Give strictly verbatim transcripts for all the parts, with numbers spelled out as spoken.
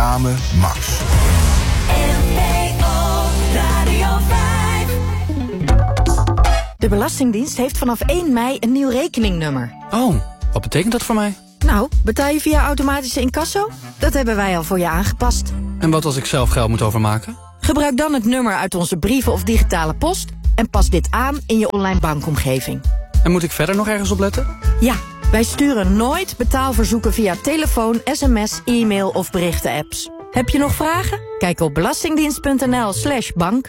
Samen Max. De Belastingdienst heeft vanaf één mei een nieuw rekeningnummer. Oh, wat betekent dat voor mij? Nou, betaal je via automatische incasso? Dat hebben wij al voor je aangepast. En wat als ik zelf geld moet overmaken? Gebruik dan het nummer uit onze brieven of digitale post en pas dit aan in je online bankomgeving. En moet ik verder nog ergens op letten? Ja, wij sturen nooit betaalverzoeken via telefoon, sms, e-mail of berichten-apps. Heb je nog vragen? Kijk op belastingdienst.nl slash bank.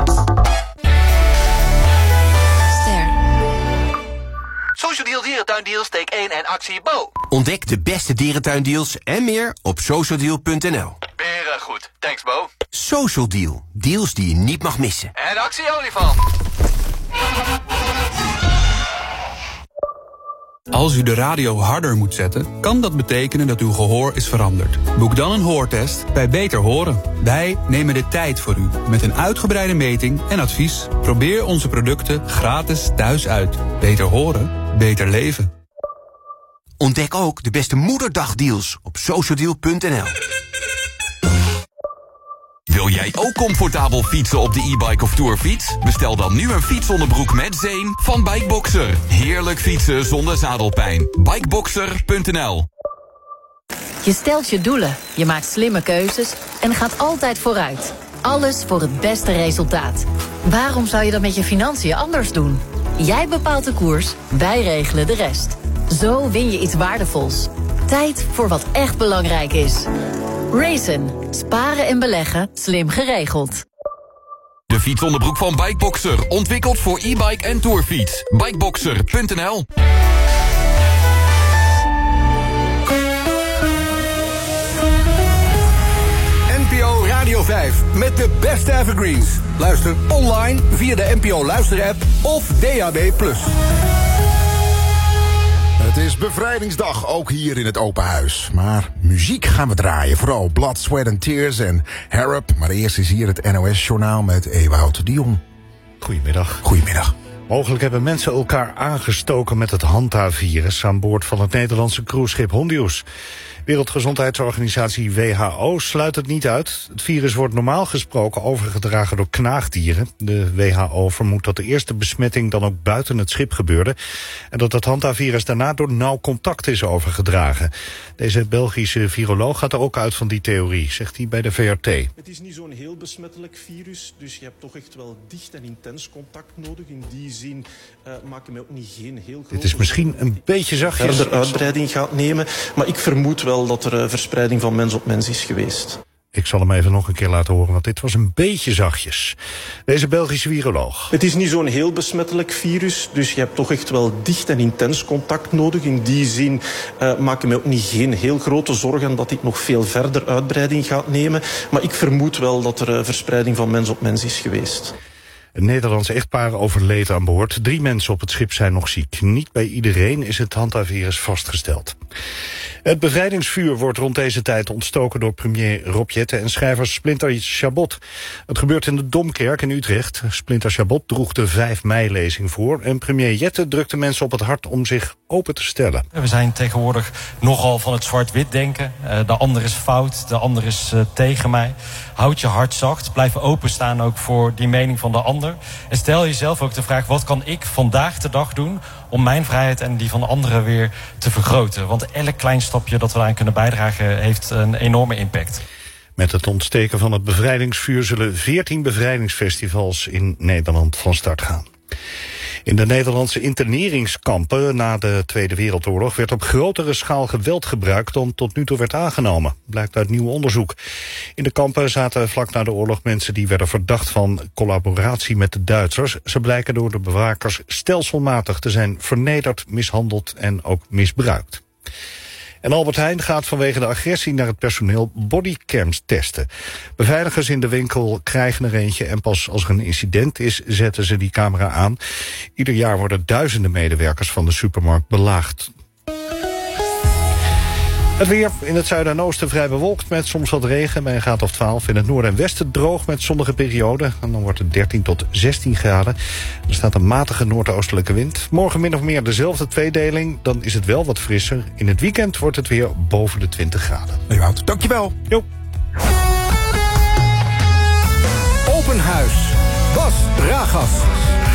Social Deal Dierentuindeals, steek één en actie Bo. Ontdek de beste dierentuindeals en meer op socialdeal punt n l. Beren goed, thanks Bo. Social Deal, deals die je niet mag missen. En actie olifant. Als u de radio harder moet zetten, kan dat betekenen dat uw gehoor is veranderd. Boek dan een hoortest bij Beter Horen. Wij nemen de tijd voor u met een uitgebreide meting en advies. Probeer onze producten gratis thuis uit. Beter horen, beter leven. Ontdek ook de beste moederdagdeals op socialdeal punt n l. Wil jij ook comfortabel fietsen op de e-bike of tourfiets? Bestel dan nu een fietsonderbroek met zeem van Bikeboxer. Heerlijk fietsen zonder zadelpijn. Bikeboxer punt n l. Je stelt je doelen, je maakt slimme keuzes en gaat altijd vooruit. Alles voor het beste resultaat. Waarom zou je dat met je financiën anders doen? Jij bepaalt de koers, wij regelen de rest. Zo win je iets waardevols. Tijd voor wat echt belangrijk is. Raisin. Sparen en beleggen. Slim geregeld. De fietsonderbroek van Bikeboxer. Ontwikkeld voor e-bike en tourfiets. Bikeboxer punt n l. N P O Radio vijf met de beste evergreens. Luister online via de N P O Luister-app of D A B plus. Het is bevrijdingsdag, ook hier in het Open Huis. Maar muziek gaan we draaien, vooral Blood, Sweat and Tears en Harrop. Maar eerst is hier het N O S-journaal met Ewout de Jong. Goedemiddag. Goedemiddag. Mogelijk hebben mensen elkaar aangestoken met het Hanta-virus aan boord van het Nederlandse cruiseschip Hondius. Wereldgezondheidsorganisatie W H O sluit het niet uit. Het virus wordt normaal gesproken overgedragen door knaagdieren. De W H O vermoedt dat de eerste besmetting dan ook buiten het schip gebeurde en dat het Hanta-virus daarna door nauw contact is overgedragen. Deze Belgische viroloog gaat er ook uit van die theorie, zegt hij bij de V R T. Het is niet zo'n heel besmettelijk virus, dus je hebt toch echt wel dicht en intens contact nodig. In die zin uh, maak ik me ook niet geen heel groot... Dit is misschien een beetje zachtjes. ...verder uitbreiding gaat nemen, maar ik vermoed wel dat er uh, verspreiding van mens op mens is geweest. Ik zal hem even nog een keer laten horen, want dit was een beetje zachtjes. Deze Belgische viroloog. Het is niet zo'n heel besmettelijk virus, dus je hebt toch echt wel dicht en intens contact nodig. In die zin uh, maak ik me ook niet geen heel grote zorgen dat dit nog veel verder uitbreiding gaat nemen. Maar ik vermoed wel dat er uh, verspreiding van mens op mens is geweest. Een Nederlands echtpaar overleed aan boord. Drie mensen op het schip zijn nog ziek. Niet bij iedereen is het Hanta-virus vastgesteld. Het bevrijdingsvuur wordt rond deze tijd ontstoken door premier Rob Jetten en schrijver Splinter Chabot. Het gebeurt in de Domkerk in Utrecht. Splinter Chabot droeg de vijf mei-lezing voor en premier Jetten drukte mensen op het hart om zich open te stellen. We zijn tegenwoordig nogal van het zwart-wit denken. De ander is fout, de ander is uh, tegen mij. Houd je hart zacht, blijf openstaan ook voor die mening van de ander. En stel jezelf ook de vraag, wat kan ik vandaag de dag doen om mijn vrijheid en die van anderen weer te vergroten? Want elk klein stapje dat we daaraan kunnen bijdragen heeft een enorme impact. Met het ontsteken van het bevrijdingsvuur zullen veertien bevrijdingsfestivals in Nederland van start gaan. In de Nederlandse interneringskampen na de Tweede Wereldoorlog werd op grotere schaal geweld gebruikt dan tot nu toe werd aangenomen, blijkt uit nieuw onderzoek. In de kampen zaten vlak na de oorlog mensen die werden verdacht van collaboratie met de Duitsers. Ze blijken door de bewakers stelselmatig te zijn vernederd, mishandeld en ook misbruikt. En Albert Heijn gaat vanwege de agressie naar het personeel bodycams testen. Beveiligers in de winkel krijgen er eentje en pas als er een incident is zetten ze die camera aan. Ieder jaar worden duizenden medewerkers van de supermarkt belaagd. Het weer in het zuiden en oosten vrij bewolkt met soms wat regen bij een graad of twaalf. In het noorden en westen droog met zonnige perioden. En dan wordt het dertien tot zestien graden. Er staat een matige noordoostelijke wind. Morgen min of meer dezelfde tweedeling. Dan is het wel wat frisser. In het weekend wordt het weer boven de twintig graden. Ewout, dankjewel. Jo. Bas Ragas.